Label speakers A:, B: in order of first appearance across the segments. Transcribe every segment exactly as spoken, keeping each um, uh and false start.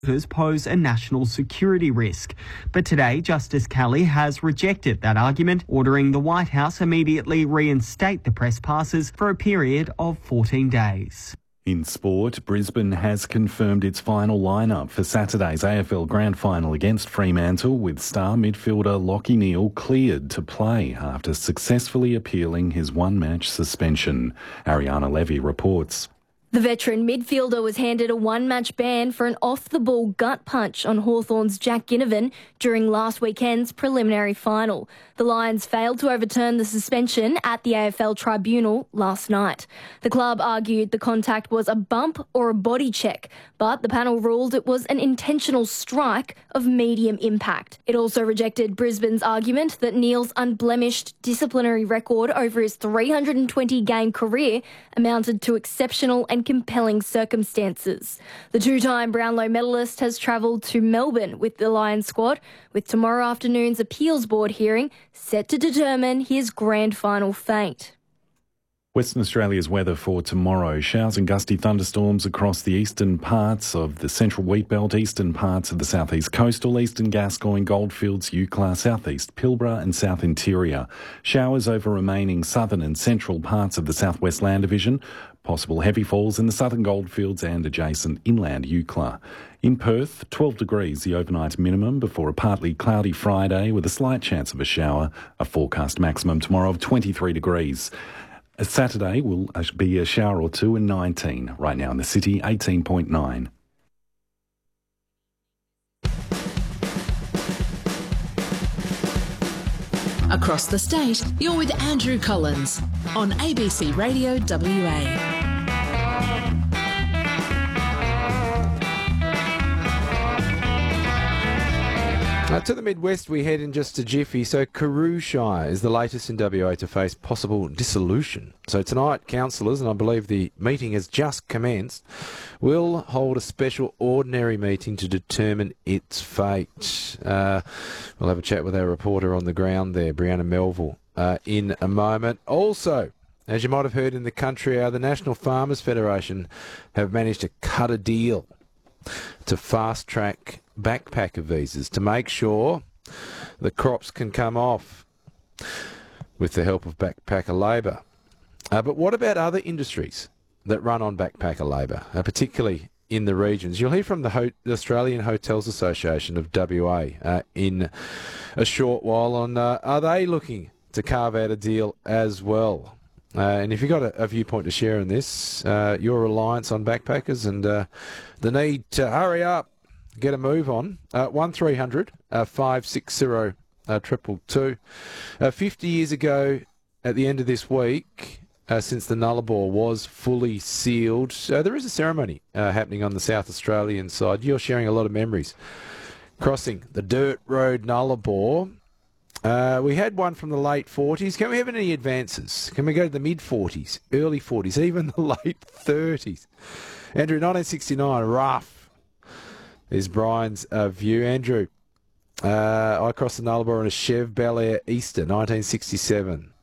A: pose a national security risk. But today, Justice Kelly has rejected that argument, ordering the White House immediately reinstate the press passes for a period of fourteen days.
B: In sport, Brisbane has confirmed its final lineup for Saturday's A F L Grand Final against Fremantle, with star midfielder Lachie Neale cleared to play after successfully appealing his one-match suspension. Ariana Levy reports.
C: The veteran midfielder was handed a one-match ban for an off-the-ball gut punch on Hawthorn's Jack Ginnivan during last weekend's preliminary final. The Lions failed to overturn the suspension at the A F L tribunal last night. The club argued the contact was a bump or a body check, but the panel ruled it was an intentional strike of medium impact. It also rejected Brisbane's argument that Neale's unblemished disciplinary record over his three hundred twenty game career amounted to exceptional and compelling circumstances. The two-time Brownlow medalist has travelled to Melbourne with the Lions squad, with tomorrow afternoon's appeals board hearing set to determine his grand final fate.
B: Western Australia's weather for tomorrow. Showers and gusty thunderstorms across the eastern parts of the central wheatbelt, eastern parts of the southeast coastal, eastern Gascoyne, Goldfields, Eucla, southeast Pilbara and south interior. Showers over remaining southern and central parts of the southwest land division. Possible heavy falls in the southern Goldfields and adjacent inland Eucla. In Perth, twelve degrees the overnight minimum before a partly cloudy Friday with a slight chance of a shower. A forecast maximum tomorrow of twenty-three degrees. Saturday will be a shower or two and nineteen. Right now in the city, eighteen point nine.
D: Across the state, you're with Andrew Collins on A B C Radio W A.
E: Uh, to the Midwest we head in just a jiffy. So Carew Shire is the latest in W A to face possible dissolution. So tonight, councillors, and I believe the meeting has just commenced, will hold a special ordinary meeting to determine its fate. Uh, we'll have a chat with our reporter on the ground there, Brianna Melville, uh, in a moment. Also, as you might have heard in the country, uh, the National Farmers Federation have managed to cut a deal to fast-track backpacker visas to make sure the crops can come off with the help of backpacker labour. Uh, but what about other industries that run on backpacker labour, uh, particularly in the regions? You'll hear from the, Ho- the Australian Hotels Association of W A uh, in a short while on uh, are they looking to carve out a deal as well? Uh, and if you've got a, a viewpoint to share in this, uh, your reliance on backpackers and uh, the need to hurry up, get a move on, uh, one three hundred five six zero triple two. Uh, fifty years ago, at the end of this week, uh, since the Nullarbor was fully sealed, uh, there is a ceremony uh, happening on the South Australian side. You're sharing a lot of memories. Crossing the dirt road Nullarbor. Uh, we had one from the late forties. Can we have any advances? Can we go to the mid-forties, early forties, even the late thirties? Andrew, nineteen sixty-nine, rough is Brian's uh, view. Andrew, uh, I crossed the Nullarbor on a Chev Bel Air Easter, nineteen sixty-seven.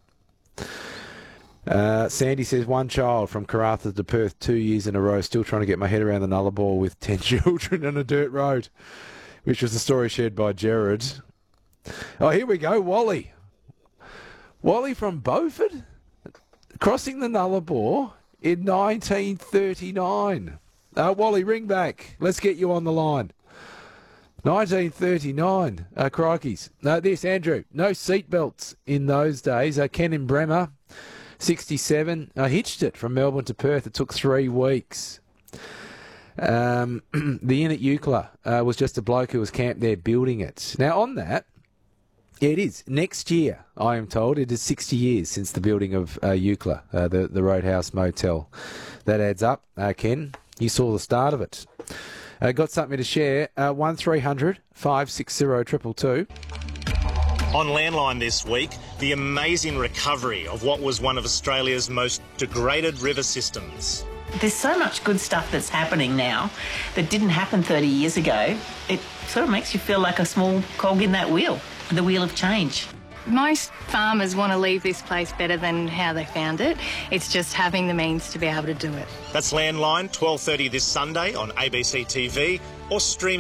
E: Uh, Sandy says, one child from Karratha to Perth, two years in a row, still trying to get my head around the Nullarbor with ten children on a dirt road, which was the story shared by Jared. Oh, here we go, Wally. Wally from Beaufort, crossing the Nullarbor in nineteen thirty-nine. Uh, Wally, ring back. Let's get you on the line. nineteen thirty-nine. Uh, crikeys. No, this, Andrew. No seatbelts in those days. Uh, Ken in Bremer, sixty-seven. I hitched it from Melbourne to Perth. It took three weeks. Um, the inn at Eucla uh, was just a bloke who was camped there building it. Now, on that, yeah, it is. Next year, I am told, it is sixty years since the building of uh, Eucla, uh, the, the Roadhouse Motel. That adds up. Uh, Ken, you saw the start of it. Uh, got something to share. Uh, one three hundred five six zero two two.
F: On Landline this week, the amazing recovery of what was one of Australia's most degraded river systems.
G: There's so much good stuff that's happening now that didn't happen thirty years ago. It sort of makes you feel like a small cog in that wheel, the wheel of change.
H: Most farmers want to leave this place better than how they found it. It's just having the means to be able to do it.
F: That's Landline, twelve thirty this Sunday on A B C T V or streaming